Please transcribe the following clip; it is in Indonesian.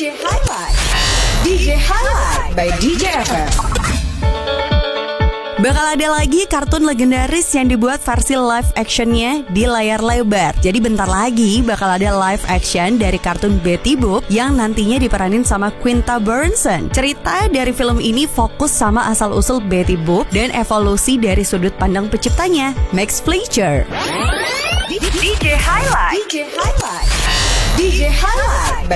DJ Highlight. DJ Highlight by DJ FM. Bakal ada lagi kartun legendaris yang dibuat versi live actionnya di layar lebar. Jadi bentar lagi bakal ada live action dari kartun Betty Boop yang nantinya diperanin sama Quinta Brunson. Cerita dari film ini fokus sama asal-usul Betty Boop dan evolusi dari sudut pandang penciptanya, Max Fleischer. DJ Highlight. DJ Highlight. DJ Highlight.